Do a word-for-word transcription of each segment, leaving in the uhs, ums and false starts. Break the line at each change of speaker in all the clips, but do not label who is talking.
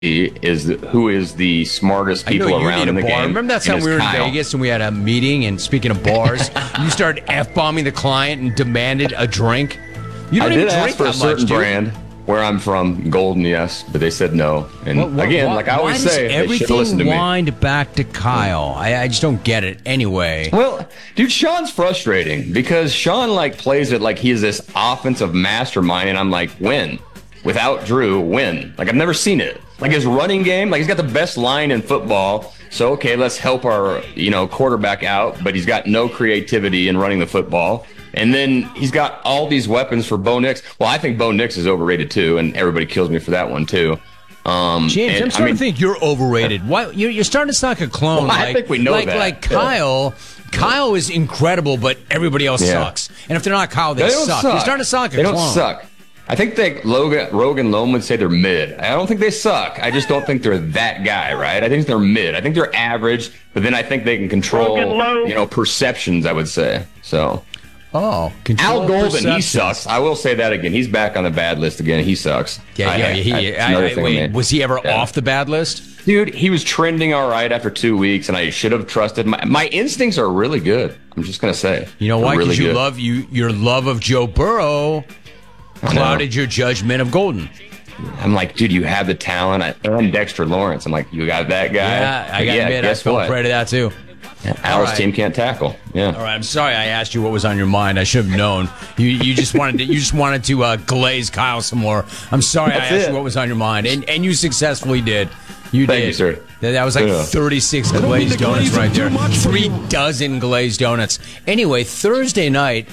is who is the smartest
I know
people
you
around
need
in
a
the
bar.
game.
Remember that
and
time we were in
Kyle.
Vegas and we had a meeting, and speaking of bars, you started F-bombing the client and demanded a drink? You
I
don't
did
even
ask
drink
for a
that
certain
much, dude.
brand where I'm from, Golden, yes, but they said no. And
What- what-
again,
why-
like I always
why does
say, they should have listened to
everything
me.
wind back to Kyle? I, I just don't get it. Anyway,
Well, dude, Sean's frustrating because Sean like plays it like he is this offensive mastermind, and I'm like, win. Without Drew, win. Like I've never seen it. Like his running game, like he's got the best line in football. So okay, let's help our you know quarterback out, but he's got no creativity in running the football. And then he's got all these weapons for Bo Nix. Well, I think Bo Nix is overrated too, and everybody kills me for that one too. Um,
James,
and,
I'm starting
I mean,
to think you're overrated. Why you're, you're starting to sound like a clone?
Well, I
like,
think we know
like,
that.
Like
Yeah.
Kyle, Kyle is incredible, but everybody else
Yeah.
sucks. And if they're not Kyle, they,
They don't
suck.
suck.
You're starting to sound like a
they
clone.
don't suck. I think they Logan Rogan Loam would say they're mid. I don't think they suck. I just don't think they're that guy, right? I think they're mid. I think they're average, but then I think they can control, you know, perceptions. I would say so.
Oh,
Al
control
Golden, he
perceptions.
sucks. I will say that again. He's back on the bad list again. He sucks.
Yeah, yeah,
I-
he.
I-
I,
it's another
I,
thing I
wait,
made.
was he ever
Yeah.
off the bad list?
Dude, he was trending all right after two weeks, and I should have trusted. My, my instincts are really good. I'm just gonna say.
You know
They're
why? Because
Really
you
good.
love you. Your love of Joe Burrow clouded your judgment of Golden.
I'm like, dude, you have the talent, I- and Dexter Lawrence. I'm like, you got that guy.
Yeah, I got to
yeah,
admit, I
guess
fell
what?
prey to that too.
Our
right.
team can't tackle. Yeah.
All right, I'm sorry I asked you what was on your mind. I should have known. You you just wanted to you just wanted to uh, glaze Kyle some more. I'm sorry
That's
I asked
it.
you what was on your mind, and and you successfully did. You
Thank
did.
you, sir.
That, that was like
Yeah.
thirty-six glazed donuts right there. Three dozen glazed donuts. Anyway, Thursday night.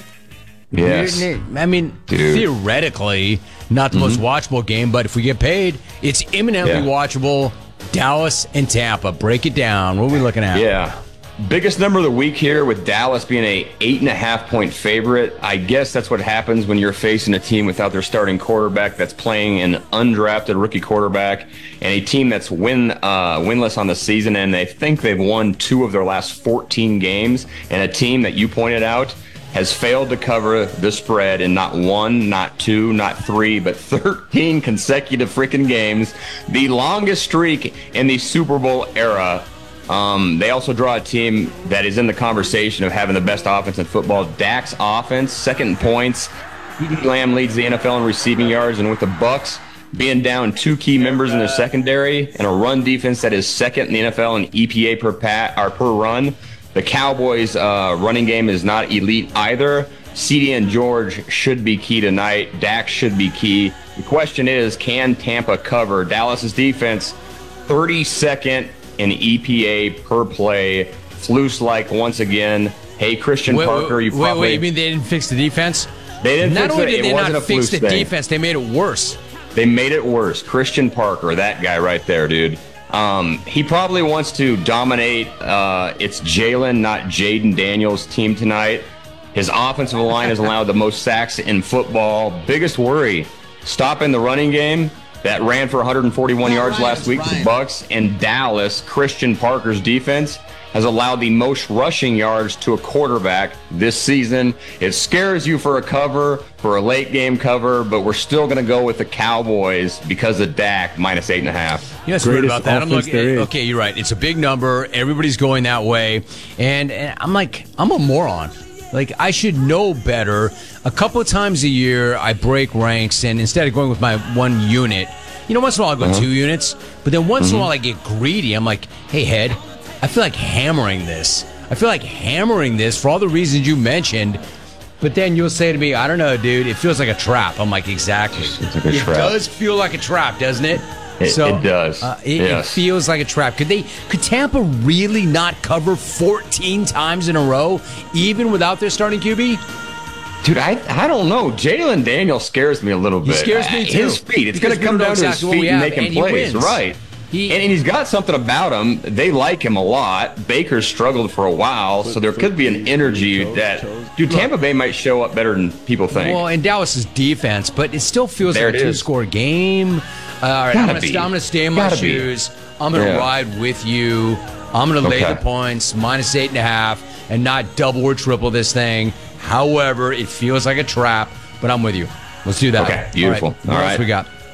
Yes.
I mean,
Dude.
theoretically, not the most watchable game, but if we get paid, it's imminently
Yeah.
watchable. Dallas and Tampa. Break it down. What are we looking at?
Yeah. Biggest number of the week here with Dallas being a eight and a half point favorite. I guess that's what happens when you're facing a team without their starting quarterback that's playing an undrafted rookie quarterback and a team that's win uh, winless on the season, and they think they've won two of their last fourteen games, and a team that you pointed out has failed to cover the spread in not one, not two, not three, but thirteen consecutive freaking games, the longest streak in the Super Bowl era. Um, they also draw a team that is in the conversation of having the best offense in football. Dak's offense, second in points. CeeDee Lamb leads the N F L in receiving yards, and with the Bucks being down two key members in their secondary and a run defense that is second in the N F L in E P A per pat or per run, the Cowboys' uh, running game is not elite either. CeeDee and George should be key tonight. Dak should be key. The question is, can Tampa cover? Dallas's defense, thirty-second in E P A per play. Flus-like once again. Hey, Christian
Wait,
Parker,
wait,
you
wait,
probably...
wait, you mean they didn't fix the defense?
They didn't
Not
fix
only
it.
did
It
they
wasn't
not
a
fix
Flus
the
thing.
defense, they made it worse.
They made it worse. Christian Parker, that guy right there, dude. Um, he probably wants to dominate. Uh, it's Jalen, not Jaden Daniels' team tonight. His offensive line has allowed the most sacks in football. Biggest worry, stopping the running game that ran for one hundred forty-one yards last week for the Bucks. And Dallas, Christian Parker's defense has allowed the most rushing yards to a quarterback this season. It scares you for a cover, for a late game cover, but we're still going to go with the Cowboys because of Dak minus eight and a half.
You know what's weird
Greatest
about that? I'm
offense
looking.
there is.
Okay, you're right. It's a big number. Everybody's going that way, and, and I'm like, I'm a moron. Like, I should know better. A couple of times a year, I break ranks, and instead of going with my one unit, you know, once in a while I go
Uh-huh.
two units, but then once
Mm-hmm.
in a while I get greedy. I'm like, hey, head, I feel like hammering this. I feel like hammering this for all the reasons you mentioned. But then you'll say to me, I don't know, dude, it feels like a trap. I'm like, exactly.
It's like a
it
trap.
does feel like a trap, doesn't it?
It- it does.
Uh, it,
Yes.
it feels like a trap. Could they? Could Tampa really not cover fourteen times in a row, even without their starting Q B?
Dude, I I don't know. Jalen Daniels scares me a little bit.
scares me, too.
His feet. It's
Because
going to
we
come
don't know
down to
exactly
his
what we
feet and
have,
making
and he
plays.
wins.
Right.
He-
and, and he's got something about him. They like him a lot. Baker's struggled for a while, so there could be an energy that, dude, Tampa Bay might show up better than people think.
Well, and Dallas's defense, but it still feels
There
like a
it is.
two-score game. Uh, all right, I'm
Gotta
gonna,
be.
st- I'm gonna stay in my
Gotta be.
shoes. I'm gonna
Yeah.
ride with you. I'm gonna lay
Okay.
the points, minus eight and a half, and not double or triple this thing. However, it feels like a trap, but I'm with you. Let's do that.
Okay, beautiful.
All right, what
All
else
right.
we got?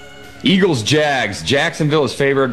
Eagles, Jags. Jacksonville is favored